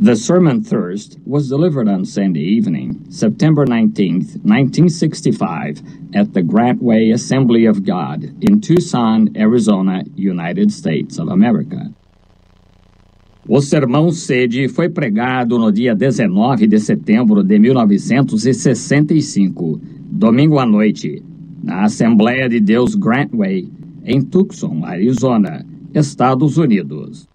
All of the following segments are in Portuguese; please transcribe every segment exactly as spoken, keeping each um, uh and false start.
The sermon Thirst was delivered on Sunday evening, September nineteenth, nineteen sixty-five, at the Grantway Assembly of God in Tucson, Arizona, United States of America. O sermão Sede foi pregado no dia dezenove de setembro de mil novecentos e sessenta e cinco, domingo à noite, na Assembleia de Deus Grantway, em Tucson, Arizona, Estados Unidos.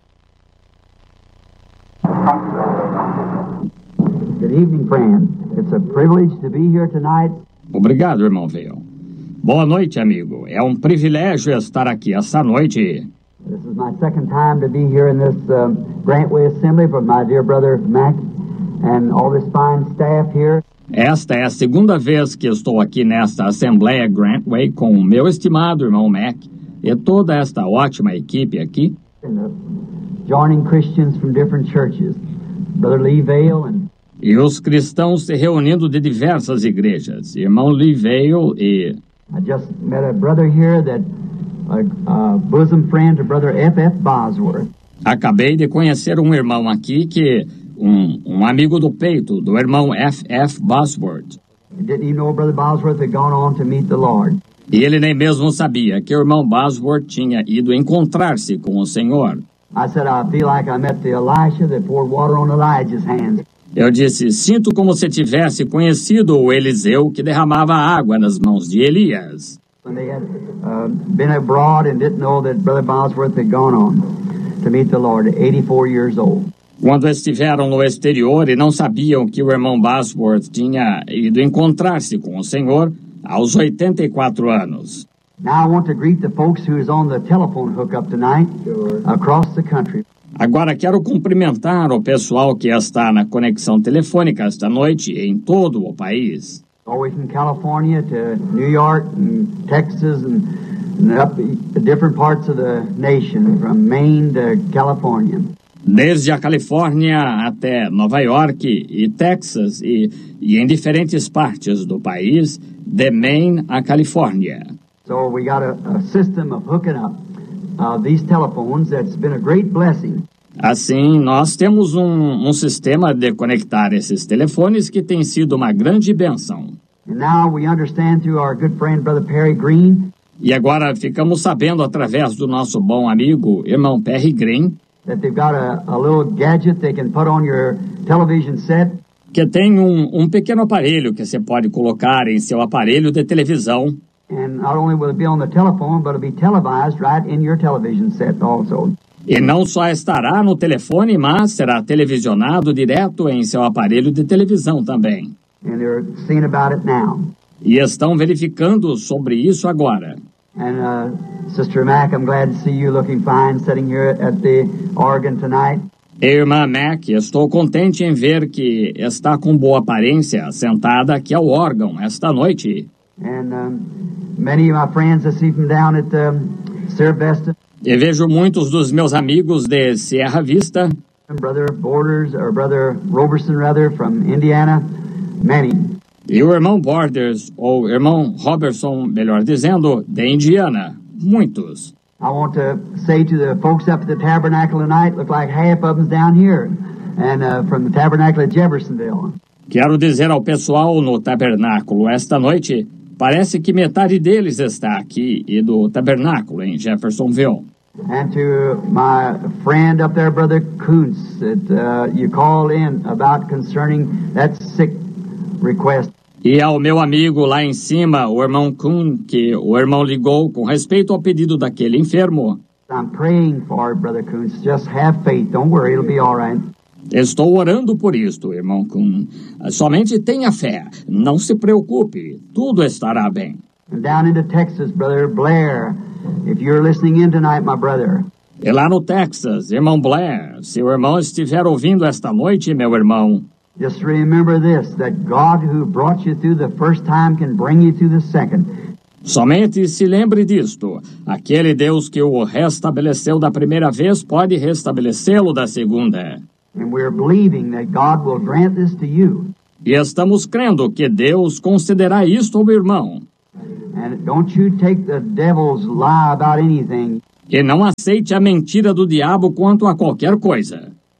Good evening, friends. It's a privilege to be here tonight. Obrigado, irmão Veil. Boa noite, amigo. É um privilégio estar aqui esta noite. This is my second time to be here in this um, Grantway Assembly with my dear brother Mac and all this fine staff here. Esta é a segunda vez que estou aqui nesta Assembleia Grantway com o meu estimado irmão Mac e toda esta ótima equipe aqui. And, uh, joining Christians from different churches. Brother Lee Vail and E os cristãos se reunindo de diversas igrejas. Irmão Lee Vail e... I just met a brother here that a, a bosom friend to brother F F Bosworth. Acabei de conhecer um irmão aqui que... Um, um amigo do peito do irmão F F Bosworth. Didn't even know brother Bosworth had gone on to meet the Lord. E ele nem mesmo sabia que o irmão Bosworth tinha ido encontrar-se com o Senhor. I said, I feel like I met the Elisha that poured water on Elijah's hands. Eu disse, sinto como se tivesse conhecido o Eliseu que derramava água nas mãos de Elias. When they had uh, been abroad and didn't know that brother Bosworth had gone on to meet the Lord at eighty-four years old. Quando estiveram no exterior e não sabiam que o irmão Bosworth tinha ido encontrar-se com o Senhor aos oitenta e quatro anos. Now I want to greet the folks who is on the telephone hookup tonight across the country. Agora quero cumprimentar o pessoal que está na conexão telefônica esta noite em todo o país. Always from California to New York and Texas and, and up the different parts of the nation, from Maine to California. Desde a Califórnia até Nova York e Texas e, e em diferentes partes do país, de Maine à Califórnia. So we got a, a system of hooking up uh, these telephones that's been a great blessing. Assim, nós temos um, um sistema de conectar esses telefones que tem sido uma grande bênção. And now we understand through our good friend Brother Perry Green E agora ficamos sabendo através do nosso bom amigo, irmão Perry Green, that they've got a, a little gadget they can put on your television set. que tem um, um pequeno aparelho que você pode colocar em seu aparelho de televisão. And not only will it be on the telephone, but it'll be televised right in your television set also. E não só estará no telefone, mas será televisionado direto em seu aparelho de televisão também. And they're seeing about it now. E estão verificando sobre isso agora. And uh, Sister Mac, I'm glad to see you looking fine sitting here at the organ tonight. Irmã Mac, estou contente em ver que está com boa aparência sentada aqui ao órgão esta noite. And um, many of my friends I see from down at um, Sierra Vista. E vejo muitos dos meus amigos de Sierra Vista. Brother Borders, or Brother Roberson rather, from Indiana. Many. E o irmão Borders, ou irmão Robertson, melhor dizendo, de Indiana. Muitos. I want to say to the folks up at the Tabernacle tonight, look like half of them's down here, and uh, from the Tabernacle at Jeffersonville. Quero dizer ao pessoal no tabernáculo esta noite, parece que metade deles está aqui e do tabernáculo em Jeffersonville. And to my friend up there, Brother Kuntz, that uh, you called in about concerning that sick request. E ao meu amigo lá em cima, o irmão Kuhn, que o irmão ligou com respeito ao pedido daquele enfermo. I'm praying for it, Brother Kuntz. Just have faith. Don't worry, it'll be all right. Estou orando por isto, irmão Kuhn. Somente tenha fé. Não se preocupe. Tudo estará bem. And down into Texas, Brother Blair, if you're listening in tonight, my brother. E lá no Texas, irmão Blair, se o irmão estiver ouvindo esta noite, meu irmão, just remember this, that God who brought you through the first time can bring you through the second. somente se lembre disto. Aquele Deus que o restabeleceu da primeira vez pode restabelecê-lo da segunda. And we're believing that God will grant this to you. E estamos crendo que Deus concederá isto ao irmão. And don't you take the devil's lie about anything. E não aceite a mentira do diabo quanto a qualquer coisa.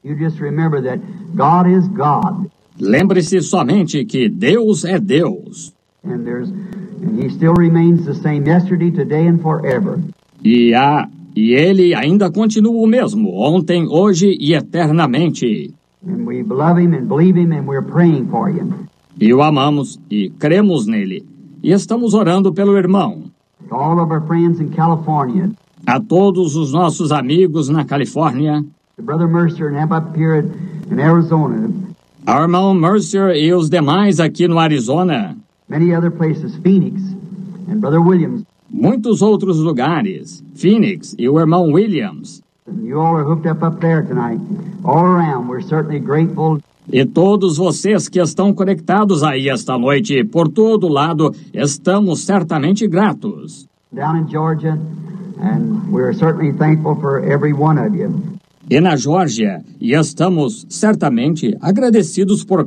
You just remember that God is God. Lembre-se somente que Deus é Deus. And there's and he still remains the same yesterday, today and forever. E, a, e ele ainda continua o mesmo, ontem, hoje e eternamente. And we love him and believe him and we're praying for him. E o amamos e cremos nele. E estamos orando pelo irmão. To all of our friends in California. A todos os nossos amigos na Califórnia. To Brother Mercer and up here in Arizona. Ao irmão Mercer e os demais aqui no Arizona. Many other places, Phoenix and Brother Williams. Muitos outros lugares, Phoenix e o irmão Williams. And you all are hooked up up there tonight. All around, we're certainly grateful. E todos vocês que estão conectados aí esta noite, por todo lado, estamos certamente gratos. Down in Georgia, and we're certainly thankful for every one of you. E na Geórgia, e estamos certamente agradecidos por